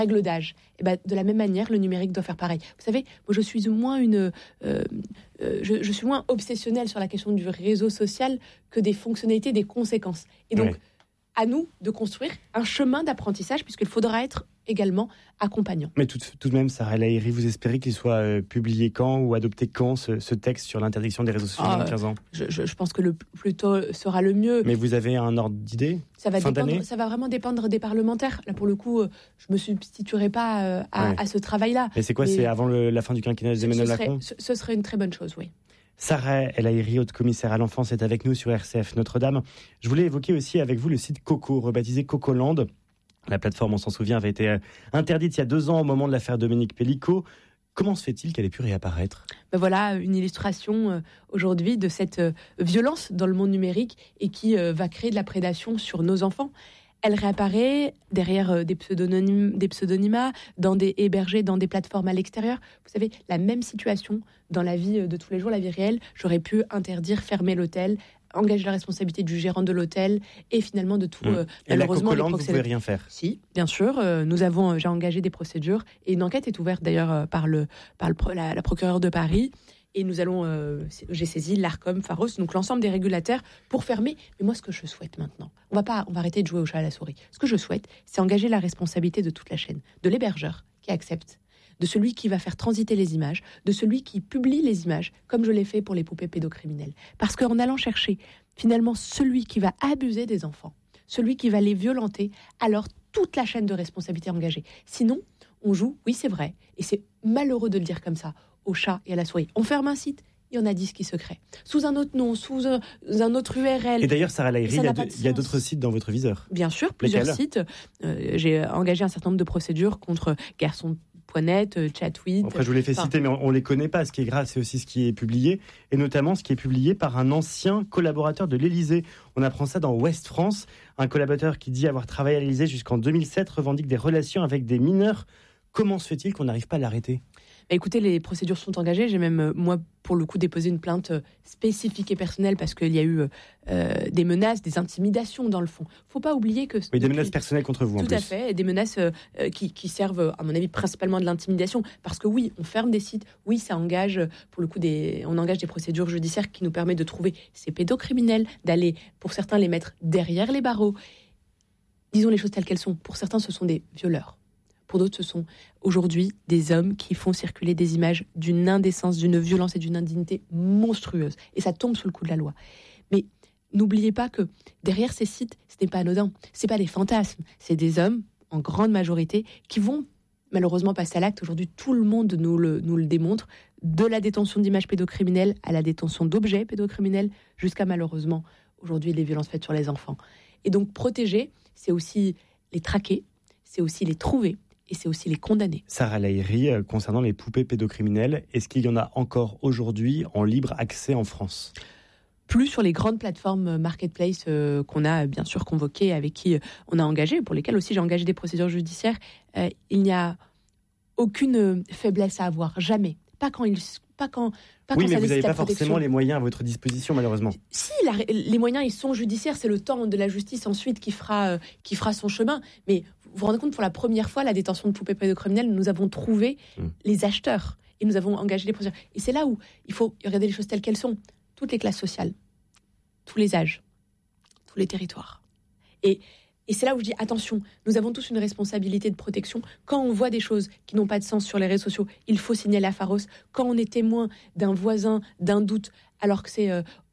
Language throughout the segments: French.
règles d'âge. Et de la même manière, le numérique doit faire pareil. Vous savez, moi, je suis moins obsessionnelle sur la question du réseau social que des fonctionnalités, des conséquences. Et donc, à nous de construire un chemin d'apprentissage, puisqu'il faudra être également accompagnant. Mais tout de même, Sarah El Haïry, vous espérez qu'il soit publié quand ou adopté quand, ce texte sur l'interdiction des réseaux sociaux dans 15 ans ? Je pense que le plus tôt sera le mieux. Mais vous avez un ordre d'idée ? Ça va vraiment dépendre des parlementaires. Là, pour le coup, je ne me substituerai pas à ce travail-là. Mais c'est quoi ? C'est avant la fin du quinquennat d'Emmanuel Macron ? Ce serait une très bonne chose, oui. Sarah El Haïry, haute commissaire à l'enfance, est avec nous sur RCF Notre-Dame. Je voulais évoquer aussi avec vous le site Coco, rebaptisé Cocoland. La plateforme, on s'en souvient, avait été interdite il y a 2 ans au moment de l'affaire Dominique Pellicot. Comment se fait-il qu'elle ait pu réapparaître ? Voilà une illustration aujourd'hui de cette violence dans le monde numérique et qui va créer de la prédation sur nos enfants. Elle réapparaît derrière des pseudonymat, hébergés dans des plateformes à l'extérieur. Vous savez, la même situation dans la vie de tous les jours, la vie réelle. J'aurais pu interdire, fermer l'hôtel, engager la responsabilité du gérant de l'hôtel et finalement de tout. Et la Cocoland, vous ne pouvez rien faire ? Si, bien sûr. J'ai engagé des procédures et une enquête est ouverte d'ailleurs par la procureure de Paris. Et j'ai saisi l'Arcom, Pharos, donc l'ensemble des régulateurs pour fermer. Mais moi, ce que je souhaite maintenant, on va arrêter de jouer au chat à la souris. Ce que je souhaite, c'est engager la responsabilité de toute la chaîne, de l'hébergeur qui accepte, de celui qui va faire transiter les images, de celui qui publie les images, comme je l'ai fait pour les poupées pédocriminelles. Parce qu'en allant chercher finalement celui qui va abuser des enfants, celui qui va les violenter, alors toute la chaîne de responsabilité est engagée. Sinon, on joue, oui c'est vrai, et c'est malheureux de le dire comme ça, au chat et à la souris. On ferme un site, il y en a 10 qui se créent. Sous un autre nom, sous un autre URL. Et d'ailleurs, Sarah El Haïry, il y a d'autres sites dans votre viseur ? Bien sûr, plusieurs sites. J'ai engagé un certain nombre de procédures contre Garçon.net, Chatweet. Après, je vous les fais citer, mais on ne les connaît pas. Ce qui est grave, c'est aussi ce qui est publié, et notamment ce qui est publié par un ancien collaborateur de l'Élysée. On apprend ça dans Ouest France. Un collaborateur qui dit avoir travaillé à l'Élysée jusqu'en 2007 revendique des relations avec des mineurs. Comment se fait-il qu'on n'arrive pas à l'arrêter ? Écoutez, les procédures sont engagées. J'ai même, moi, pour le coup, déposé une plainte spécifique et personnelle parce qu'il y a eu des menaces, des intimidations dans le fond. Il ne faut pas oublier que... Oui, des menaces personnelles contre vous, en plus. Tout à fait, et des menaces qui servent, à mon avis, principalement de l'intimidation. Parce que oui, on ferme des sites, oui, ça engage, pour le coup, on engage des procédures judiciaires qui nous permettent de trouver ces pédocriminels, d'aller, pour certains, les mettre derrière les barreaux. Disons les choses telles qu'elles sont. Pour certains, ce sont des violeurs. Pour d'autres, ce sont aujourd'hui des hommes qui font circuler des images d'une indécence, d'une violence et d'une indignité monstrueuse. Et ça tombe sous le coup de la loi. Mais n'oubliez pas que derrière ces sites, ce n'est pas anodin. Ce n'est pas des fantasmes. C'est des hommes, en grande majorité, qui vont malheureusement passer à l'acte. Aujourd'hui, tout le monde nous le démontre. De la détention d'images pédocriminelles à la détention d'objets pédocriminels, jusqu'à malheureusement, aujourd'hui, les violences faites sur les enfants. Et donc, protéger, c'est aussi les traquer, c'est aussi les trouver. Et c'est aussi les condamner. Sarah El Haïry, concernant les poupées pédocriminelles, est-ce qu'il y en a encore aujourd'hui en libre accès en France ? Plus sur les grandes plateformes marketplace qu'on a bien sûr convoquées, avec qui on a engagé, pour lesquelles aussi j'ai engagé des procédures judiciaires. Il n'y a aucune faiblesse à avoir, jamais. Pas quand oui, mais vous n'avez pas forcément les moyens à votre disposition, malheureusement. Si, les moyens, ils sont judiciaires. C'est le temps de la justice ensuite qui fera son chemin. Mais vous vous rendez compte, pour la première fois, la détention de poupées pédocriminelles, nous avons trouvé les acheteurs et nous avons engagé des procédures. Et c'est là où il faut regarder les choses telles qu'elles sont. Toutes les classes sociales, tous les âges, tous les territoires. Et c'est là où je dis, attention, nous avons tous une responsabilité de protection. Quand on voit des choses qui n'ont pas de sens sur les réseaux sociaux, il faut signaler à Pharos. Quand on est témoin d'un voisin, d'un doute, alors que c'est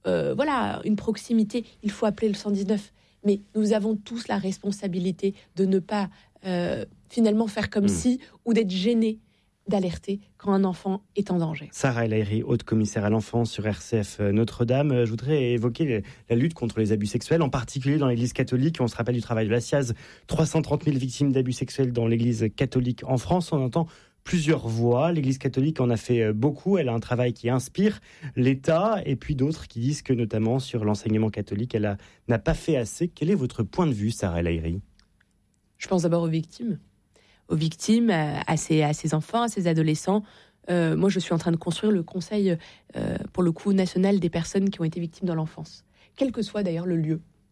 une proximité, il faut appeler le 119. Mais nous avons tous la responsabilité de ne pas finalement faire comme si, ou d'être gênés d'alerter quand un enfant est en danger. Sarah El Haïry, haute commissaire à l'enfance sur RCF Notre-Dame. Je voudrais évoquer la lutte contre les abus sexuels, en particulier dans l'Église catholique. On se rappelle du travail de la SIAZ. 330 000 victimes d'abus sexuels dans l'Église catholique en France. On entend plusieurs voix. L'Église catholique en a fait beaucoup. Elle a un travail qui inspire l'État, et puis d'autres qui disent que, notamment sur l'enseignement catholique, elle n'a pas fait assez. Quel est votre point de vue, Sarah El Haïry ? Je pense d'abord aux victimes, à ces enfants, à ces adolescents. Moi, je suis en train de construire le conseil, pour le coup, national des personnes qui ont été victimes dans l'enfance. Quel que soit d'ailleurs le lieu.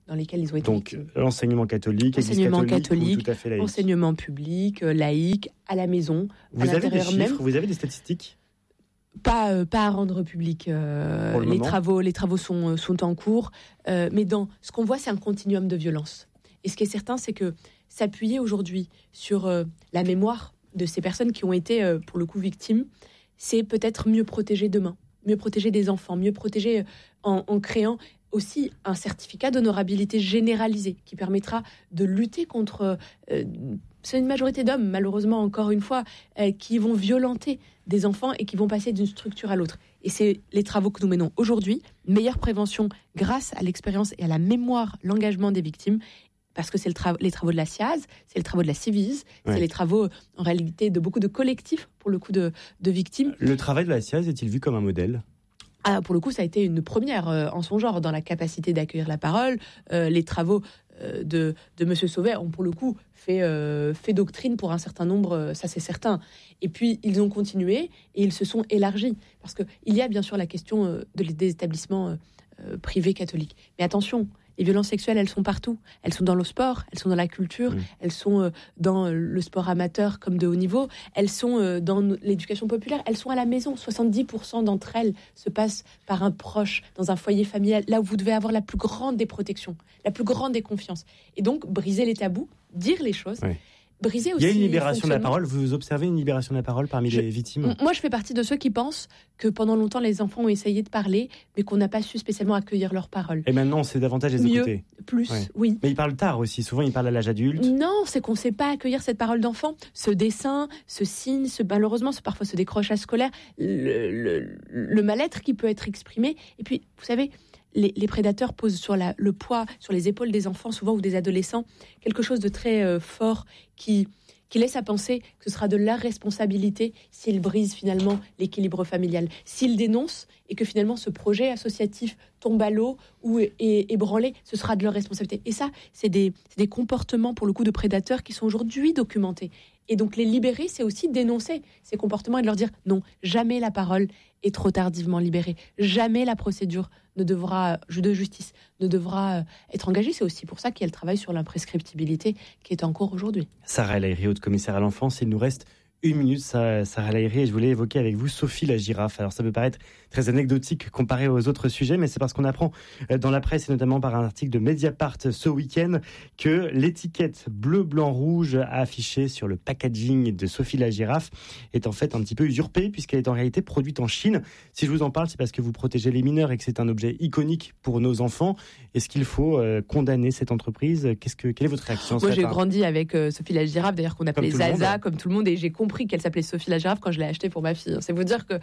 dans lesquels ils ont été victimes. Donc, l'enseignement catholique, enseignement catholique, ou tout à fait laïque. Enseignement public, laïque, à la maison, vous à avez des chiffres, même. Vous avez des statistiques? Pas à rendre public. Les travaux sont en cours. Mais dans ce qu'on voit, c'est un continuum de violence. Et ce qui est certain, c'est que s'appuyer aujourd'hui sur la mémoire de ces personnes qui ont été, pour le coup, victimes, c'est peut-être mieux protéger demain, mieux protéger des enfants, mieux protéger en créant aussi un certificat d'honorabilité généralisé qui permettra de lutter contre... c'est une majorité d'hommes, malheureusement, encore une fois, qui vont violenter des enfants et qui vont passer d'une structure à l'autre. Et c'est les travaux que nous menons aujourd'hui. Meilleure prévention grâce à l'expérience et à la mémoire, l'engagement des victimes, parce que c'est les travaux de la SIAZ, c'est les travaux de la Civise, c'est les travaux, en réalité, de beaucoup de collectifs, pour le coup, de victimes. Le travail de la SIAZ est-il vu comme un modèle ? Pour le coup, ça a été une première en son genre dans la capacité d'accueillir la parole. Les travaux de M. Sauvé ont pour le coup fait doctrine pour un certain nombre, ça c'est certain. Et puis ils ont continué et ils se sont élargis. Parce qu'il y a bien sûr la question des établissements privés catholiques. Mais attention, les violences sexuelles, elles sont partout. Elles sont dans le sport, elles sont dans la culture, elles sont dans le sport amateur comme de haut niveau, elles sont dans l'éducation populaire, elles sont à la maison. 70% d'entre elles se passent par un proche, dans un foyer familial, là où vous devez avoir la plus grande des protections, la plus grande des confiances. Et donc, briser les tabous, dire les choses... Briser aussi. Il y a une libération de la parole. Vous observez une libération de la parole parmi les victimes ? Moi, je fais partie de ceux qui pensent que pendant longtemps, les enfants ont essayé de parler, mais qu'on n'a pas su spécialement accueillir leurs paroles. Et maintenant, c'est davantage les écouter. Plus, oui. Mais ils parlent tard aussi. Souvent, ils parlent à l'âge adulte. Non, c'est qu'on ne sait pas accueillir cette parole d'enfant. Ce dessin, ce signe, malheureusement, parfois ce décrochage scolaire, le mal-être qui peut être exprimé. Et puis, vous savez... Les prédateurs posent sur le poids, sur les épaules des enfants, souvent, ou des adolescents, quelque chose de très fort qui laisse à penser que ce sera de leur responsabilité s'ils brisent finalement l'équilibre familial. S'ils dénoncent et que finalement ce projet associatif tombe à l'eau ou est ébranlé, ce sera de leur responsabilité. Et ça, c'est des comportements, pour le coup, de prédateurs qui sont aujourd'hui documentés. Et donc les libérer, c'est aussi dénoncer ces comportements et de leur dire non, jamais la parole est trop tardivement libérée. Jamais la procédure de justice ne devra être engagée. C'est aussi pour ça qu'il y a le travail sur l'imprescriptibilité qui est en cours aujourd'hui. Sarah El Haïry, haute commissaire à l'enfance, il nous reste une minute, Sarah El Haïry, et je voulais évoquer avec vous Sophie la girafe. Alors ça peut paraître très anecdotique comparé aux autres sujets, mais c'est parce qu'on apprend dans la presse, et notamment par un article de Mediapart ce week-end, que l'étiquette bleu, blanc, rouge affichée sur le packaging de Sophie la girafe est en fait un petit peu usurpée, puisqu'elle est en réalité produite en Chine. Si je vous en parle, c'est parce que vous protégez les mineurs et que c'est un objet iconique pour nos enfants. Est-ce qu'il faut condamner cette entreprise ? Quelle est votre réaction ? Moi, j'ai grandi avec Sophie la girafe, d'ailleurs qu'on appelait Zaza, comme tout le monde, et j'ai compris qu'elle s'appelait Sophie la girafe quand je l'ai achetée pour ma fille. C'est vous dire que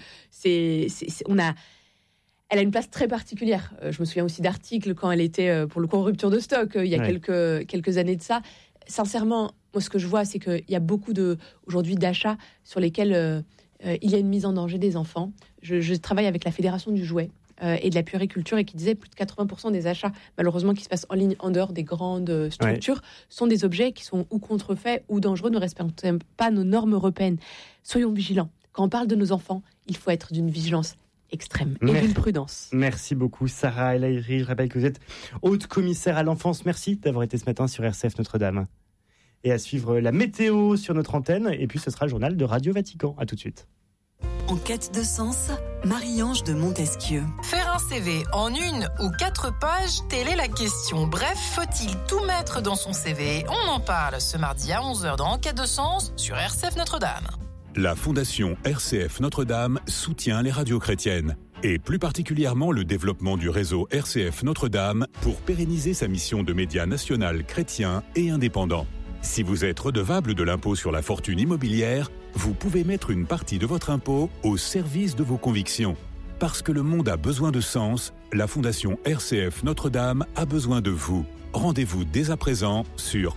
elle a une place très particulière. Je me souviens aussi d'articles quand elle était, pour le coup, en rupture de stock, il y a quelques années de ça. Sincèrement, moi, ce que je vois, c'est qu'il y a beaucoup aujourd'hui d'achats sur lesquels il y a une mise en danger des enfants. Je travaille avec la Fédération du jouet et de la puériculture et qui disait plus de 80% des achats, malheureusement, qui se passent en ligne en dehors des grandes structures, sont des objets qui sont ou contrefaits ou dangereux, ne respectent pas nos normes européennes. Soyons vigilants. Quand on parle de nos enfants, il faut être d'une vigilance extrême et d'une prudence. Merci beaucoup, Sarah El Haïry. Je rappelle que vous êtes haute commissaire à l'enfance. Merci d'avoir été ce matin sur RCF Notre-Dame. Et à suivre la météo sur notre antenne. Et puis, ce sera le journal de Radio Vatican. À tout de suite. En quête de sens, Marie-Ange de Montesquieu. Faire un CV en 1 ou 4 pages, telle est la question. Bref, faut-il tout mettre dans son CV ? On en parle ce mardi à 11h dans En quête de sens sur RCF Notre-Dame. La Fondation RCF Notre-Dame soutient les radios chrétiennes et plus particulièrement le développement du réseau RCF Notre-Dame pour pérenniser sa mission de média national chrétien et indépendant. Si vous êtes redevable de l'impôt sur la fortune immobilière, vous pouvez mettre une partie de votre impôt au service de vos convictions. Parce que le monde a besoin de sens, la Fondation RCF Notre-Dame a besoin de vous. Rendez-vous dès à présent sur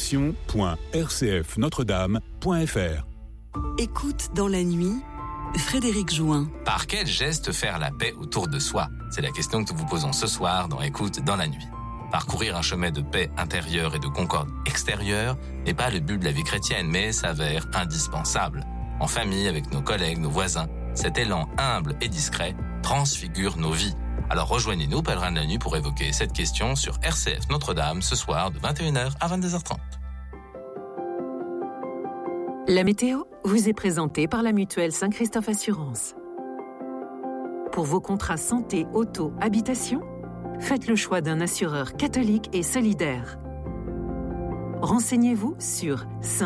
fondation.rcfnotredame.fr. Écoute dans la nuit, Frédéric Jouin. Par quel geste faire la paix autour de soi ? C'est la question que nous vous posons ce soir dans Écoute dans la nuit. Parcourir un chemin de paix intérieure et de concorde extérieure n'est pas le but de la vie chrétienne, mais s'avère indispensable. En famille, avec nos collègues, nos voisins, cet élan humble et discret transfigure nos vies. Alors rejoignez-nous, pèlerins de la nuit, pour évoquer cette question sur RCF Notre-Dame ce soir de 21h à 22h30. La météo vous est présentée par la mutuelle Saint-Christophe Assurance. Pour vos contrats santé, auto, habitation, faites le choix d'un assureur catholique et solidaire. Renseignez-vous sur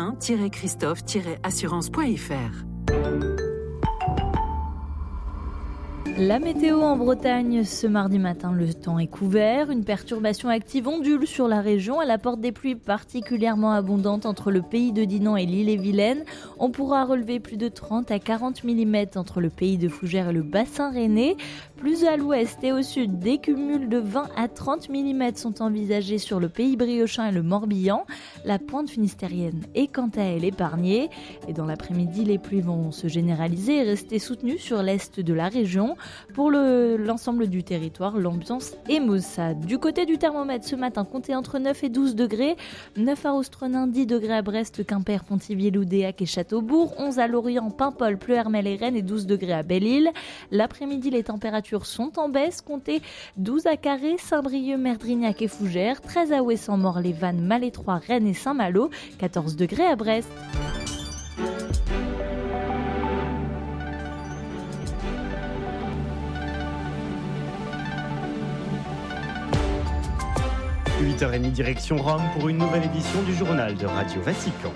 saint-christophe-assurance.fr. La météo en Bretagne, ce mardi matin, le temps est couvert. Une perturbation active ondule sur la région. Elle apporte des pluies particulièrement abondantes entre le pays de Dinan et l'Ille-et-Vilaine. On pourra relever plus de 30 à 40 mm entre le pays de Fougères et le bassin rennais. Plus à l'ouest et au sud, des cumuls de 20 à 30 mm sont envisagés sur le pays briochin et le Morbihan. La pointe finistérienne est quant à elle épargnée. Et dans l'après-midi, les pluies vont se généraliser et rester soutenues sur l'est de la région. Pour l'ensemble du territoire, l'ambiance est maussade. Du côté du thermomètre, ce matin, comptez entre 9 et 12 degrés. 9 à Ostrenin, 10 degrés à Brest, Quimper, Pontivy, Loudéac et Châteaubourg. 11 à Lorient, Paimpol, Pleuhermel et Rennes et 12 degrés à Belle-Île. L'après-midi, les températures sont en baisse. Comptez 12 à Carré, Saint-Brieuc, Merdrignac et Fougères. 13 à Ouessant, Morlaix, Vannes, Malétroit, Rennes et Saint-Malo. 14 degrés à Brest. 8h30 direction Rome pour une nouvelle édition du journal de Radio Vatican.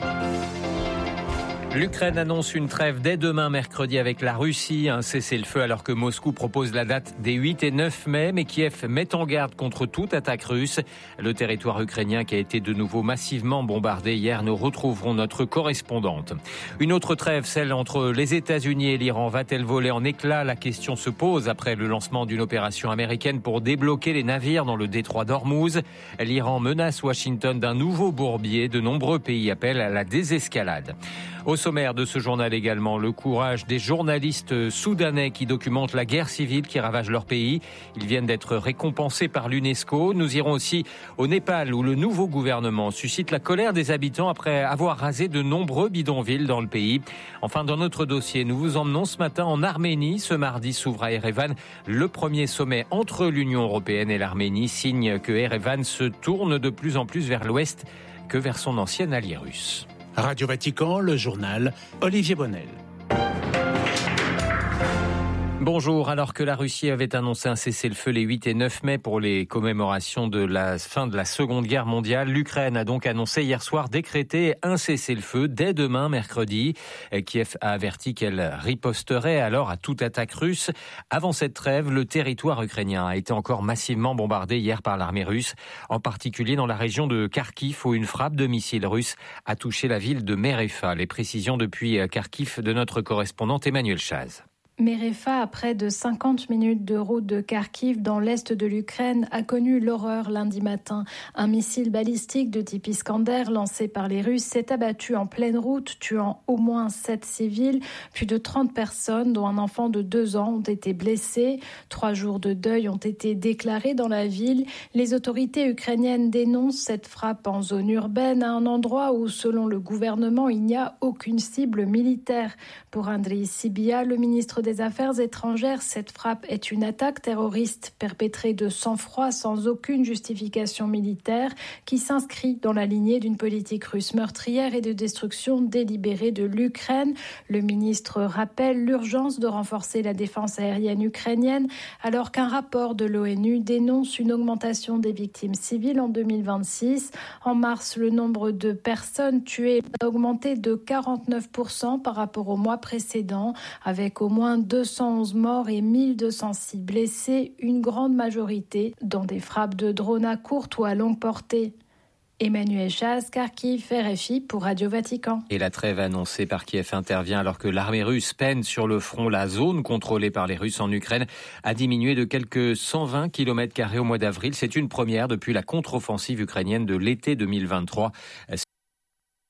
L'Ukraine annonce une trêve dès demain mercredi avec la Russie, un cessez-le-feu alors que Moscou propose la date des 8 et 9 mai, mais Kiev met en garde contre toute attaque russe. Le territoire ukrainien qui a été de nouveau massivement bombardé hier, nous retrouverons notre correspondante. Une autre trêve, celle entre les États-Unis et l'Iran, va-t-elle voler en éclats? La question se pose après le lancement d'une opération américaine pour débloquer les navires dans le détroit d'Ormuz. L'Iran menace Washington d'un nouveau bourbier. De nombreux pays appellent à la désescalade. Au sommaire de ce journal également, le courage des journalistes soudanais qui documentent la guerre civile qui ravage leur pays. Ils viennent d'être récompensés par l'UNESCO. Nous irons aussi au Népal où le nouveau gouvernement suscite la colère des habitants après avoir rasé de nombreux bidonvilles dans le pays. Enfin, dans notre dossier, nous vous emmenons ce matin en Arménie. Ce mardi s'ouvre à Erevan le premier sommet entre l'Union européenne et l'Arménie, signe que Erevan se tourne de plus en plus vers l'ouest que vers son ancien allié russe. Radio Vatican, le journal, Olivier Bonnel. Bonjour. Alors que la Russie avait annoncé un cessez-le-feu les 8 et 9 mai pour les commémorations de la fin de la Seconde Guerre mondiale, l'Ukraine a donc annoncé hier soir décréter un cessez-le-feu dès demain, mercredi. Kiev a averti qu'elle riposterait alors à toute attaque russe. Avant cette trêve, le territoire ukrainien a été encore massivement bombardé hier par l'armée russe, en particulier dans la région de Kharkiv où une frappe de missiles russes a touché la ville de Merefa. Les précisions depuis Kharkiv de notre correspondante Emmanuel Chaz. Merefa, à près de 50 minutes de route de Kharkiv, dans l'est de l'Ukraine, a connu l'horreur lundi matin. Un missile balistique de type Iskander lancé par les Russes s'est abattu en pleine route, tuant au moins 7 civils. Plus de 30 personnes, dont un enfant de 2 ans, ont été blessées. 3 jours de deuil ont été déclarés dans la ville. Les autorités ukrainiennes dénoncent cette frappe en zone urbaine, à un endroit où, selon le gouvernement, il n'y a aucune cible militaire. Pour Andriy Sybiha, le ministre des Affaires étrangères, cette frappe est une attaque terroriste perpétrée de sang-froid sans aucune justification militaire qui s'inscrit dans la lignée d'une politique russe meurtrière et de destruction délibérée de l'Ukraine. Le ministre rappelle l'urgence de renforcer la défense aérienne ukrainienne alors qu'un rapport de l'ONU dénonce une augmentation des victimes civiles en 2026. En mars, le nombre de personnes tuées a augmenté de 49% par rapport au mois précédent, avec au moins 211 morts et 1206 blessés, une grande majorité dans des frappes de drones à courte ou à longue portée. Emmanuel Chaz, Kharkiv, RFI pour Radio Vatican. Et la trêve annoncée par Kiev intervient alors que l'armée russe peine sur le front. La zone contrôlée par les Russes en Ukraine a diminué de quelques 120 km² au mois d'avril. C'est une première depuis la contre-offensive ukrainienne de l'été 2023.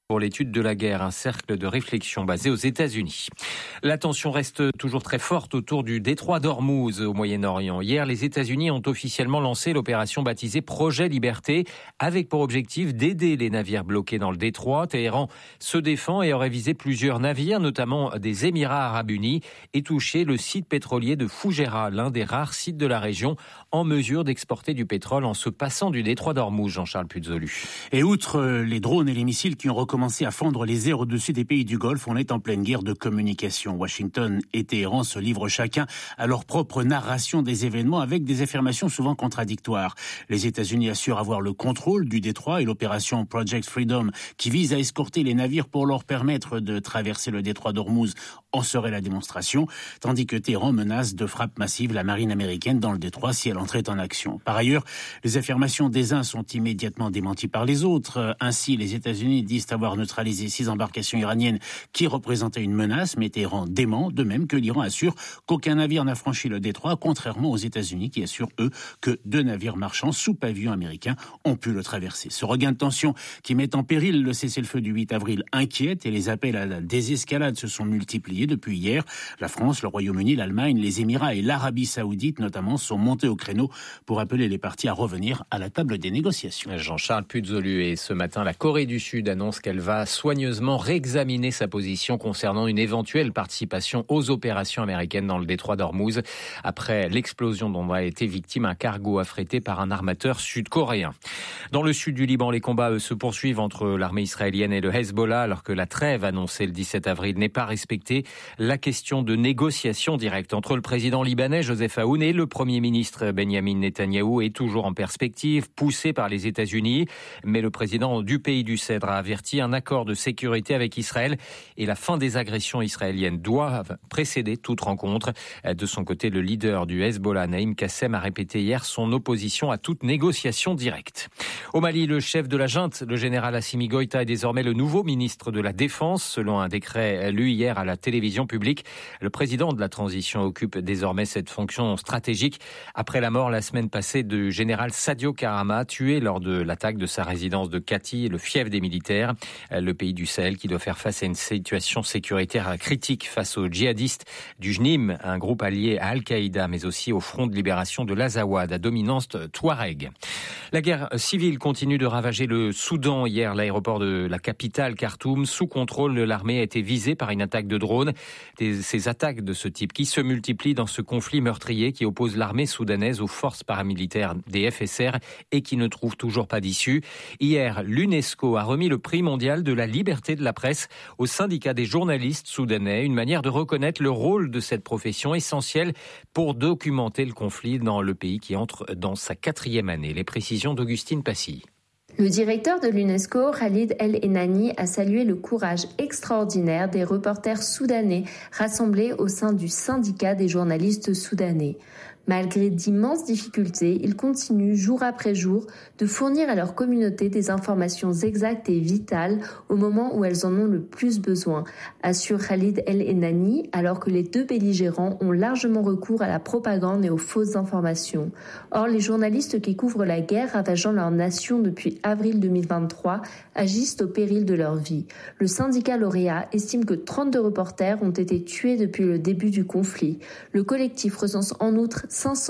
pour l'étude de la guerre, un cercle de réflexion basé aux États-Unis. La tension reste toujours très forte autour du détroit d'Ormuz au Moyen-Orient. Hier, les États-Unis ont officiellement lancé l'opération baptisée Projet Liberté, avec pour objectif d'aider les navires bloqués dans le détroit. Téhéran se défend et aurait visé plusieurs navires, notamment des Émirats Arabes Unis, et touché le site pétrolier de Fougera, l'un des rares sites de la région en mesure d'exporter du pétrole en se passant du détroit d'Ormuz. Jean-Charles Puzolu. Et outre les drones et les missiles qui ont recommencé à fendre les airs au-dessus des pays du Golfe, on est en pleine guerre de communication. Washington et Téhéran se livrent chacun à leur propre narration des événements avec des affirmations souvent contradictoires. Les États-Unis assurent avoir le contrôle du détroit et l'opération Project Freedom qui vise à escorter les navires pour leur permettre de traverser le détroit d'Ormuz en serait la démonstration, tandis que Téhéran menace de frappe massive la marine américaine dans le détroit si elle entrait en action. Par ailleurs, les affirmations des uns sont immédiatement démenties par les autres. Ainsi, les États-Unis disent avoir neutralisé 6 embarcations iraniennes qui représentaient une menace, mais Téhéran dément, de même que l'Iran assure qu'aucun navire n'a franchi le détroit, contrairement aux États-Unis qui assurent, eux, que 2 navires marchands sous pavillon américain ont pu le traverser. Ce regain de tension qui met en péril le cessez-le-feu du 8 avril inquiète et les appels à la désescalade se sont multipliés depuis hier. La France, le Royaume-Uni, l'Allemagne, les Émirats et l'Arabie Saoudite notamment sont montés au créneau pour appeler les parties à revenir à la table des négociations. Jean-Charles Puzolu. Et ce matin, la Corée du Sud annonce qu'elle va soigneusement réexaminer sa position concernant une éventuelle participation aux opérations américaines dans le détroit d'Ormuz après l'explosion dont a été victime un cargo affrété par un armateur sud-coréen. Dans le sud du Liban, les combats se poursuivent entre l'armée israélienne et le Hezbollah alors que la trêve annoncée le 17 avril n'est pas respectée. La question de négociation directe entre le président libanais Joseph Aoun et le premier ministre Benyamin Netanyahou est toujours en perspective, poussée par les États-Unis. Mais le président du pays du Cèdre a averti un accord de sécurité avec Israël et la fin des agressions israéliennes doivent précéder toute rencontre. De son côté, le leader du Hezbollah, Naïm Kassem, a répété hier son opposition à toute négociation directe. Au Mali, le chef de la junte, le général Assimi Goïta, est désormais le nouveau ministre de la Défense. Selon un décret lu hier à la télévision publique, le président de la transition occupe désormais cette fonction stratégique après la mort la semaine passée du général Sadio Karama, tué lors de l'attaque de sa résidence de Kati, le fief des militaires. Le pays du Sahel qui doit faire face à une situation sécuritaire critique face aux djihadistes du JNIM, un groupe allié à Al-Qaïda, mais aussi au Front de libération de l'Azawad, à dominance touareg. La guerre civile continue de ravager le Soudan. Hier, l'aéroport de la capitale, Khartoum, sous contrôle de l'armée, a été visé par une attaque de drone. Ces attaques de ce type qui se multiplient dans ce conflit meurtrier qui oppose l'armée soudanaise aux forces paramilitaires des FSR et qui ne trouve toujours pas d'issue. Hier, l'UNESCO a remis le prix mondial de la liberté de la presse au syndicat des journalistes soudanais, une manière de reconnaître le rôle de cette profession essentielle pour documenter le conflit dans le pays qui entre dans sa 4e année. Les précisions d'Augustine Passy. Le directeur de l'UNESCO, Khalid El-Enani, a salué le courage extraordinaire des reporters soudanais rassemblés au sein du syndicat des journalistes soudanais. Malgré d'immenses difficultés, ils continuent jour après jour de fournir à leur communauté des informations exactes et vitales au moment où elles en ont le plus besoin, assure Khalid El-Enani, alors que les 2 belligérants ont largement recours à la propagande et aux fausses informations. Or, les journalistes qui couvrent la guerre ravageant leur nation depuis avril 2023 agissent au péril de leur vie. Le syndicat lauréat estime que 32 reporters ont été tués depuis le début du conflit. Le collectif recense en outre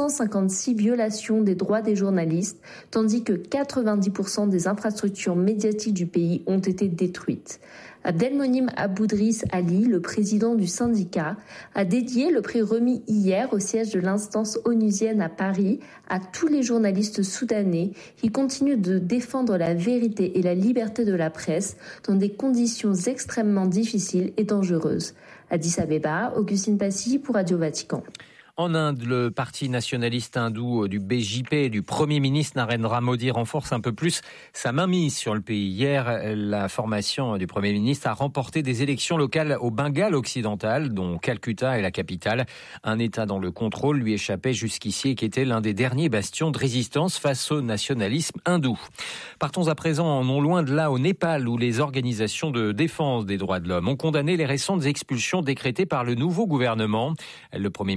556 violations des droits des journalistes, tandis que 90% des infrastructures médiatiques du pays ont été détruites. Abdelmonim Aboudriss Ali, le président du syndicat, a dédié le prix remis hier au siège de l'instance onusienne à Paris à tous les journalistes soudanais qui continuent de défendre la vérité et la liberté de la presse dans des conditions extrêmement difficiles et dangereuses. Addis Abeba, Augustine Passy pour Radio Vatican. En Inde, le parti nationaliste hindou du BJP du Premier ministre Narendra Modi renforce un peu plus sa mainmise sur le pays. Hier, la formation du Premier ministre a remporté des élections locales au Bengale occidental, dont Calcutta est la capitale. Un État dont le contrôle lui échappait jusqu'ici et qui était l'un des derniers bastions de résistance face au nationalisme hindou. Partons à présent, non loin de là, au Népal, où les organisations de défense des droits de l'homme ont condamné les récentes expulsions décrétées par le nouveau gouvernement. Le Premier ministre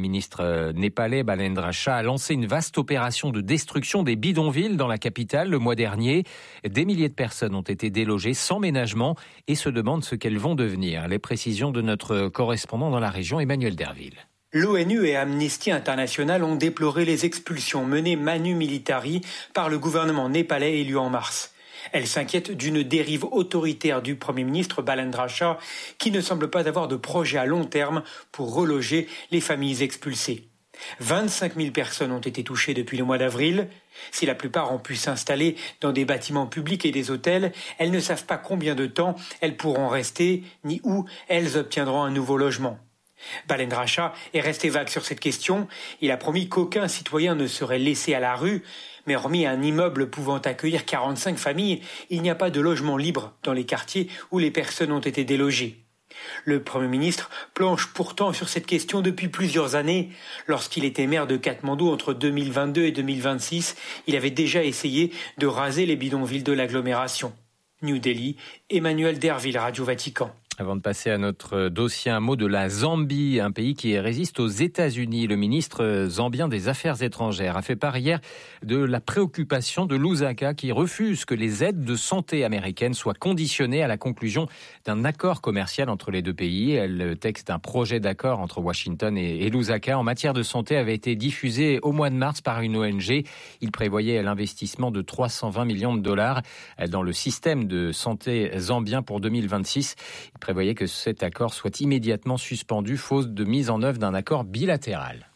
népalais Balendra Shah a lancé une vaste opération de destruction des bidonvilles dans la capitale le mois dernier. Des milliers de personnes ont été délogées sans ménagement et se demandent ce qu'elles vont devenir. Les précisions de notre correspondant dans la région, Emmanuel Derville. L'ONU et Amnesty International ont déploré les expulsions menées manu militari par le gouvernement népalais élu en mars. Elles s'inquiètent d'une dérive autoritaire du Premier ministre Balendra Shah qui ne semble pas avoir de projet à long terme pour reloger les familles expulsées. 25 000 personnes ont été touchées depuis le mois d'avril. Si la plupart ont pu s'installer dans des bâtiments publics et des hôtels, elles ne savent pas combien de temps elles pourront rester ni où elles obtiendront un nouveau logement. Balendra Shah est resté vague sur cette question. Il a promis qu'aucun citoyen ne serait laissé à la rue, mais hormis un immeuble pouvant accueillir 45 familles, il n'y a pas de logement libre dans les quartiers où les personnes ont été délogées. Le Premier ministre planche pourtant sur cette question depuis plusieurs années. Lorsqu'il était maire de Katmandou entre 2022 et 2026, il avait déjà essayé de raser les bidonvilles de l'agglomération. New Delhi, Emmanuel Derville, Radio Vatican. Avant de passer à notre dossier, un mot de la Zambie, un pays qui résiste aux États-Unis. Le ministre zambien des Affaires étrangères a fait part hier de la préoccupation de Lusaka qui refuse que les aides de santé américaines soient conditionnées à la conclusion d'un accord commercial entre les deux pays. Le texte d'un projet d'accord entre Washington et Lusaka en matière de santé avait été diffusé au mois de mars par une ONG. Il prévoyait l'investissement de 320 millions de dollars dans le système de santé zambien pour 2026. Il prévoyait que cet accord soit immédiatement suspendu, faute de mise en œuvre d'un accord bilatéral.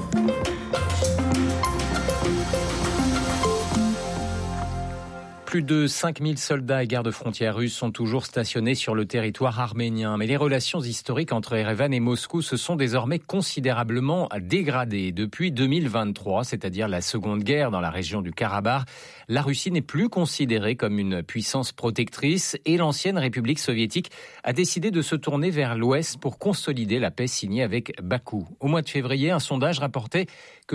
Plus de 5000 soldats et gardes-frontières russes sont toujours stationnés sur le territoire arménien. Mais les relations historiques entre Erevan et Moscou se sont désormais considérablement dégradées. Depuis 2023, c'est-à-dire la Seconde Guerre dans la région du Karabakh, la Russie n'est plus considérée comme une puissance protectrice et l'ancienne République soviétique a décidé de se tourner vers l'Ouest pour consolider la paix signée avec Bakou. Au mois de février, un sondage rapportait que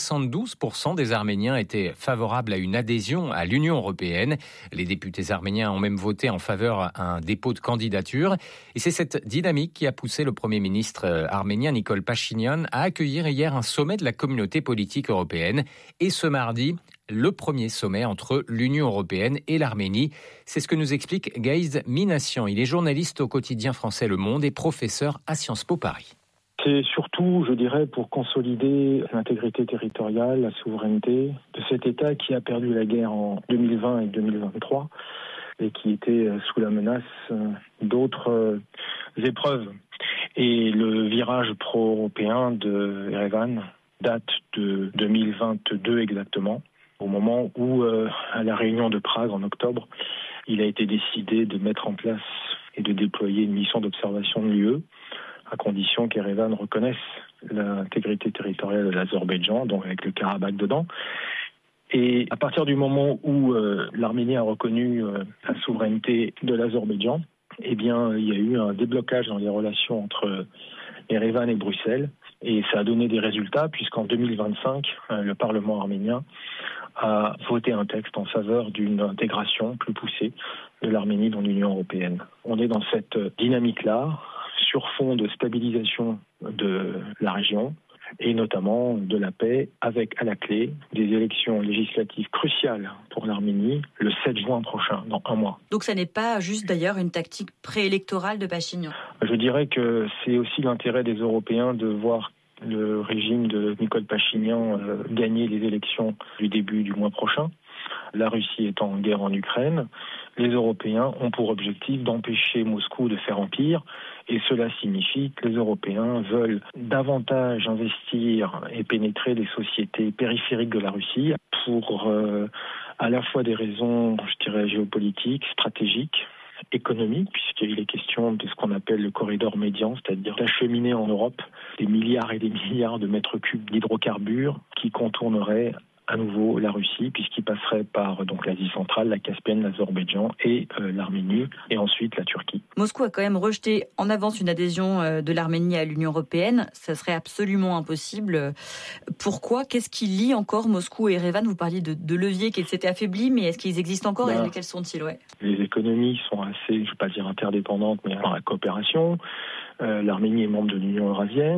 72% des Arméniens étaient favorables à une adhésion à l'Union européenne. Les députés arméniens ont même voté en faveur d'un dépôt de candidature. Et c'est cette dynamique qui a poussé le Premier ministre arménien Nikol Pachinian à accueillir hier un sommet de la communauté politique européenne. Et ce mardi, le premier sommet entre l'Union européenne et l'Arménie. C'est ce que nous explique Gaïz Minassian. Il est journaliste au quotidien français Le Monde et professeur à Sciences Po Paris. C'est surtout, je dirais, pour consolider l'intégrité territoriale, la souveraineté de cet État qui a perdu la guerre en 2020 et 2023 et qui était sous la menace d'autres épreuves. Et le virage pro-européen de Erevan date de 2022 exactement, au moment où, à la réunion de Prague en octobre, il a été décidé de mettre en place et de déployer une mission d'observation de l'UE, à condition qu'Erevan reconnaisse l'intégrité territoriale de l'Azerbaïdjan, donc avec le Karabakh dedans. Et à partir du moment où l'Arménie a reconnu la souveraineté de l'Azerbaïdjan, eh bien, il y a eu un déblocage dans les relations entre Erevan et Bruxelles. Et ça a donné des résultats, puisqu'en 2025, le Parlement arménien a voté un texte en faveur d'une intégration plus poussée de l'Arménie dans l'Union européenne. On est dans cette dynamique-là, sur fond de stabilisation de la région et notamment de la paix, avec à la clé des élections législatives cruciales pour l'Arménie le 7 juin prochain, dans un mois. Donc ça n'est pas juste d'ailleurs une tactique préélectorale de Pachinian. Je dirais que c'est aussi l'intérêt des Européens de voir le régime de Nikol Pachinian gagner les élections du début du mois prochain. La Russie est en guerre en Ukraine. Les Européens ont pour objectif d'empêcher Moscou de faire empire. Et cela signifie que les Européens veulent davantage investir et pénétrer les sociétés périphériques de la Russie pour à la fois des raisons, je dirais, géopolitiques, stratégiques, économiques, puisqu'il est question de ce qu'on appelle le corridor médian, c'est-à-dire d'acheminer en Europe des milliards et des milliards de mètres cubes d'hydrocarbures qui contourneraient à nouveau la Russie, puisqu'il passerait par donc l'Asie centrale, la Caspienne, l'Azerbaïdjan et l'Arménie, et ensuite la Turquie. Moscou a quand même rejeté en avance une adhésion de l'Arménie à l'Union européenne. Ça serait absolument impossible. Pourquoi ? Qu'est-ce qui lie encore Moscou et Erevan ? Vous parliez de leviers qui s'étaient affaiblis, mais est-ce qu'ils existent encore et quels sont-ils ? Les économies sont assez, je ne vais pas dire interdépendantes, mais dans la coopération. L'Arménie est membre de l'Union eurasienne.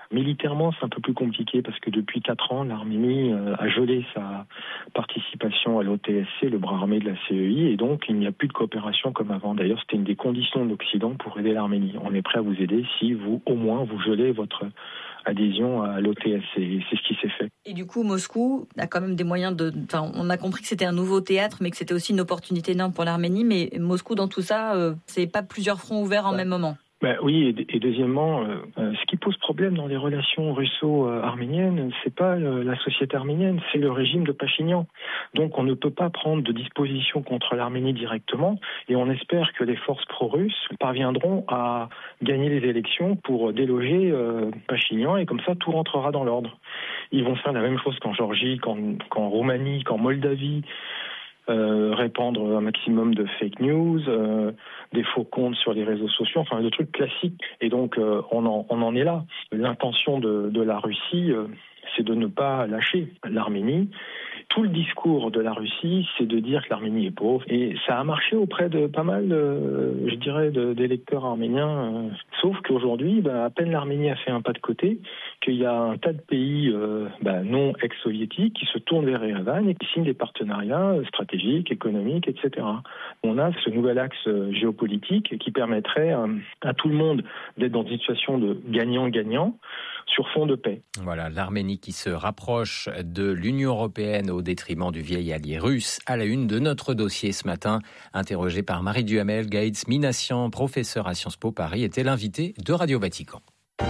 Militairement, c'est un peu plus compliqué parce que depuis 4 ans, l'Arménie a gelé sa participation à l'OTSC, le bras armé de la CEI, et donc il n'y a plus de coopération comme avant. D'ailleurs, c'était une des conditions de l'Occident pour aider l'Arménie. On est prêt à vous aider si vous, au moins, vous gelez votre adhésion à l'OTSC, et c'est ce qui s'est fait. Et du coup, Moscou a quand même des moyens on a compris que c'était un nouveau théâtre, mais que c'était aussi une opportunité énorme pour l'Arménie, mais Moscou, dans tout ça, c'est pas plusieurs fronts ouverts en même moment. Oui, et deuxièmement, ce qui pose problème dans les relations russo-arméniennes, c'est pas la société arménienne, c'est le régime de Pachinian. Donc on ne peut pas prendre de dispositions contre l'Arménie directement, et on espère que les forces pro-russes parviendront à gagner les élections pour déloger Pachinian, et comme ça tout rentrera dans l'ordre. Ils vont faire la même chose qu'en Géorgie, qu'en Roumanie, qu'en Moldavie. Répandre un maximum de fake news, des faux comptes sur les réseaux sociaux, enfin des trucs classiques. Et donc on en est là. L'intention de la Russie, c'est de ne pas lâcher l'Arménie. Tout le discours de la Russie, c'est de dire que l'Arménie est pauvre. Et ça a marché auprès de pas mal, d'électeurs arméniens. Sauf qu'aujourd'hui, à peine l'Arménie a fait un pas de côté, qu'il y a un tas de pays non ex-soviétiques qui se tournent vers Erevan et qui signent des partenariats stratégiques, économiques, etc. On a ce nouvel axe géopolitique qui permettrait à tout le monde d'être dans une situation de gagnant-gagnant sur fond de paix. Voilà, l'Arménie qui se rapproche de l'Union européenne au détriment du vieil allié russe. À la une de notre dossier ce matin, interrogé par Marie Duhamel, Gaëtz Minassian, professeur à Sciences Po Paris, était l'invité de Radio Vatican.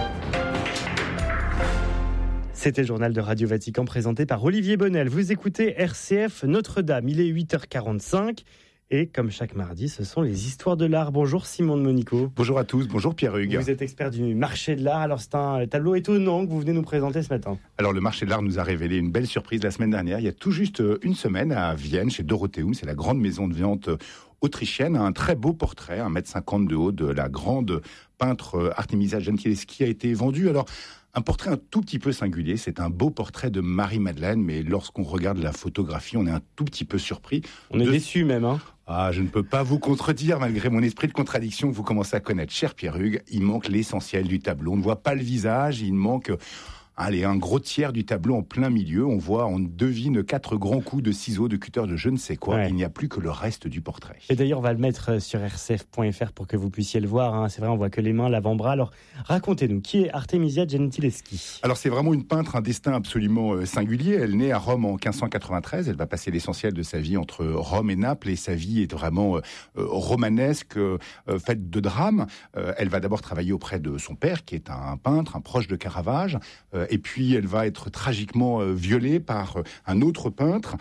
C'était le journal de Radio Vatican présenté par Olivier Bonnel. Vous écoutez RCF Notre-Dame, il est 8h45. Et comme chaque mardi, ce sont les histoires de l'art. Bonjour Simon de Monico. Bonjour à tous, bonjour Pierre Hugues. Vous êtes expert du marché de l'art. Alors c'est un tableau étonnant que vous venez nous présenter ce matin. Alors le marché de l'art nous a révélé une belle surprise la semaine dernière. Il y a tout juste une semaine à Vienne, chez Dorotheum, c'est la grande maison de vente autrichienne, un très beau portrait, 1,50 m de haut, de la grande peintre Artemisia Gentileschi a été vendu. Alors, un portrait un tout petit peu singulier, c'est un beau portrait de Marie-Madeleine, mais lorsqu'on regarde la photographie, on est un tout petit peu surpris. On est déçu même, hein. Ah, je ne peux pas vous contredire, malgré mon esprit de contradiction que vous commencez à connaître. Cher Pierre Hugues, il manque l'essentiel du tableau. On ne voit pas le visage, il manque... un gros tiers du tableau en plein milieu. On devine 4 grands coups de ciseaux, de cutter, de je ne sais quoi. Ouais. Il n'y a plus que le reste du portrait. Et d'ailleurs, on va le mettre sur rcf.fr pour que vous puissiez le voir. Hein. C'est vrai, on voit que les mains, l'avant-bras. Alors, racontez-nous, qui est Artemisia Gentileschi ? Alors, c'est vraiment une peintre, un destin absolument singulier. Elle naît à Rome en 1593. Elle va passer l'essentiel de sa vie entre Rome et Naples. Et sa vie est vraiment romanesque, faite de drames. Elle va d'abord travailler auprès de son père, qui est un peintre, un proche de Caravage. Et puis, elle va être tragiquement violée par un autre peintre,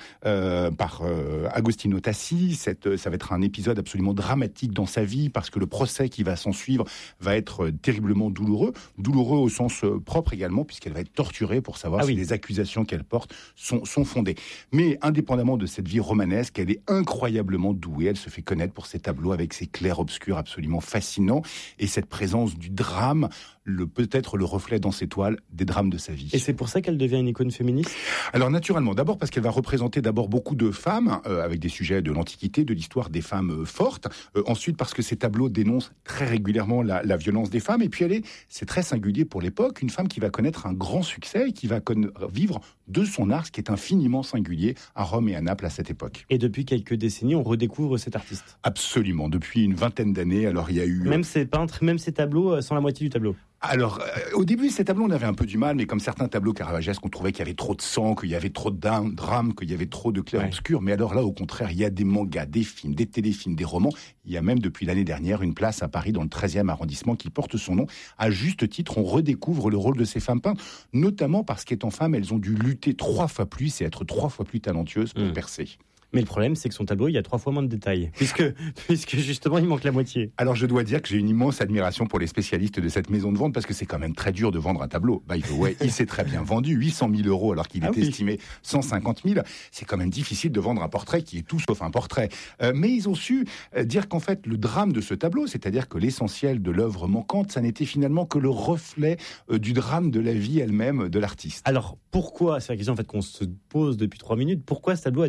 par Agostino Tassi. Ça va être un épisode absolument dramatique dans sa vie, parce que le procès qui va s'en suivre va être terriblement douloureux. Douloureux au sens propre également, puisqu'elle va être torturée pour savoir si les accusations qu'elle porte sont fondées. Mais indépendamment de cette vie romanesque, elle est incroyablement douée. Elle se fait connaître pour ses tableaux avec ses clairs-obscurs absolument fascinants. Et cette présence du drame, peut-être le reflet dans ses toiles des drames de sa vie. Et c'est pour ça qu'elle devient une icône féministe ? Alors naturellement, d'abord parce qu'elle va représenter d'abord beaucoup de femmes, avec des sujets de l'Antiquité, de l'histoire des femmes fortes. Ensuite parce que ces tableaux dénoncent très régulièrement la violence des femmes. Et puis c'est très singulier pour l'époque, une femme qui va connaître un grand succès et qui va vivre de son art, ce qui est infiniment singulier à Rome et à Naples à cette époque. Et depuis quelques décennies, on redécouvre cet artiste ? Absolument, depuis une vingtaine d'années. Alors il y a eu... Même ces peintres, même ces tableaux sans la moitié du tableau. Alors, au début, ces tableaux, on avait un peu du mal, mais comme certains tableaux caravagesques, on trouvait qu'il y avait trop de sang, qu'il y avait trop de drames, qu'il y avait trop de clairs-obscurs. Mais alors là, au contraire, il y a des mangas, des films, des téléfilms, des romans. Il y a même, depuis l'année dernière, une place à Paris, dans le 13e arrondissement, qui porte son nom. À juste titre, on redécouvre le rôle de ces femmes peintres, notamment parce qu'étant femmes, elles ont dû lutter 3 fois plus et être 3 fois plus talentueuses pour percer. Mais le problème, c'est que son tableau, il y a 3 fois moins de détails, puisque justement, il manque la moitié. Alors, je dois dire que j'ai une immense admiration pour les spécialistes de cette maison de vente, parce que c'est quand même très dur de vendre un tableau. Il s'est très bien vendu, 800 000 € alors qu'il était estimé 150 000. C'est quand même difficile de vendre un portrait qui est tout sauf un portrait. Mais ils ont su dire qu'en fait, le drame de ce tableau, c'est-à-dire que l'essentiel de l'œuvre manquante, ça n'était finalement que le reflet du drame de la vie elle-même de l'artiste. Alors, pourquoi, c'est la question en fait qu'on se pose depuis 3 minutes, pourquoi ce tableau a-t-il été découpé ?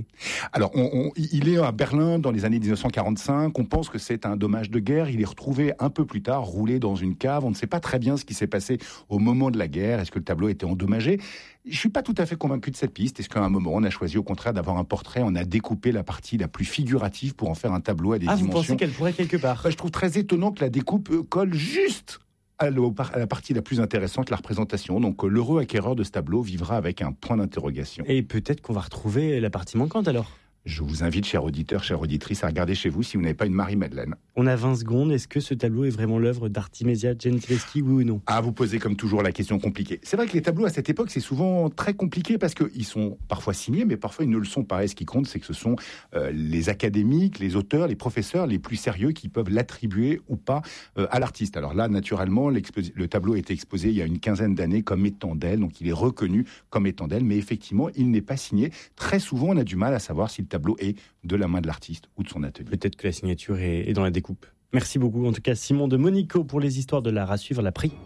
retrouvé ? Alors, il est à Berlin dans les années 1945. On pense que c'est un dommage de guerre. Il est retrouvé un peu plus tard, roulé dans une cave. On ne sait pas très bien ce qui s'est passé au moment de la guerre. Est-ce que le tableau était endommagé ? Je suis pas tout à fait convaincu de cette piste. Est-ce qu'à un moment, on a choisi au contraire d'avoir un portrait, on a découpé la partie la plus figurative pour en faire un tableau à des dimensions. Vous pensez qu'elle pourrait quelque part ? Je trouve très étonnant que la découpe colle juste à la partie la plus intéressante, la représentation. Donc l'heureux acquéreur de ce tableau vivra avec un point d'interrogation. Et peut-être qu'on va retrouver la partie manquante alors ? Je vous invite, chers auditeurs, chères auditrices, à regarder chez vous si vous n'avez pas une Marie-Madeleine. On a 20 secondes. Est-ce que ce tableau est vraiment l'œuvre d'Artemisia Gentileschi, oui ou non ? Vous posez comme toujours la question compliquée. C'est vrai que les tableaux à cette époque, c'est souvent très compliqué parce qu'ils sont parfois signés, mais parfois ils ne le sont pas. Et ce qui compte, c'est que ce sont les académiques, les auteurs, les professeurs les plus sérieux qui peuvent l'attribuer ou pas à l'artiste. Alors là, naturellement, le tableau a été exposé il y a une quinzaine d'années comme étant d'elle, donc il est reconnu comme étant d'elle, mais effectivement, il n'est pas signé. Très souvent, on a du mal à savoir si le tableau est de la main de l'artiste ou de son atelier. Peut-être que la signature est dans la découpe. Merci beaucoup, en tout cas, Simon de Monico, pour les histoires de l'art. À suivre la prix.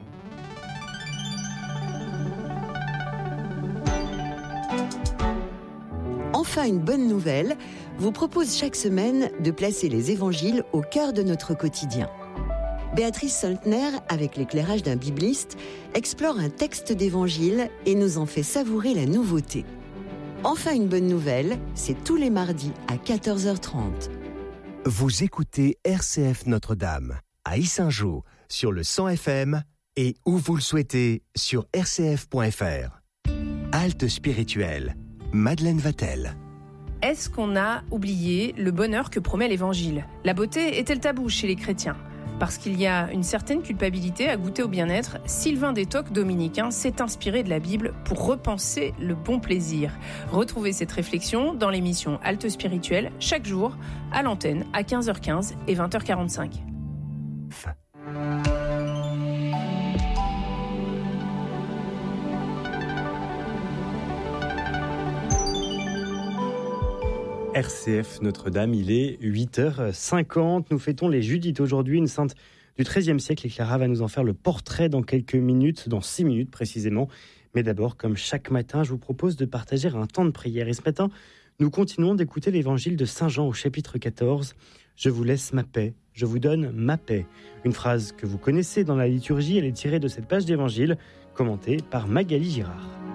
Enfin, une bonne nouvelle vous propose chaque semaine de placer les évangiles au cœur de notre quotidien. Béatrice Soltner, avec l'éclairage d'un bibliste, explore un texte d'évangile et nous en fait savourer la nouveauté. Enfin, une bonne nouvelle, c'est tous les mardis à 14h30. Vous écoutez RCF Notre-Dame à Yssingeaux sur le 100 FM et où vous le souhaitez sur rcf.fr. Halte spirituelle, Madeleine Vatel. Est-ce qu'on a oublié le bonheur que promet l'Évangile ? La beauté est-elle taboue chez les chrétiens ? Parce qu'il y a une certaine culpabilité à goûter au bien-être, Sylvain Détoc, dominicain, s'est inspiré de la Bible pour repenser le bon plaisir. Retrouvez cette réflexion dans l'émission Halte Spirituelle, chaque jour, à l'antenne, à 15h15 et 20h45. RCF Notre-Dame, il est 8h50. Nous fêtons les Judith aujourd'hui, une sainte du XIIIe siècle. Et Clara va nous en faire le portrait dans quelques minutes, dans 6 minutes précisément. Mais d'abord, comme chaque matin, je vous propose de partager un temps de prière. Et ce matin, nous continuons d'écouter l'évangile de Saint Jean au chapitre 14. Je vous laisse ma paix, je vous donne ma paix. Une phrase que vous connaissez dans la liturgie, elle est tirée de cette page d'évangile, commentée par Magali Girard.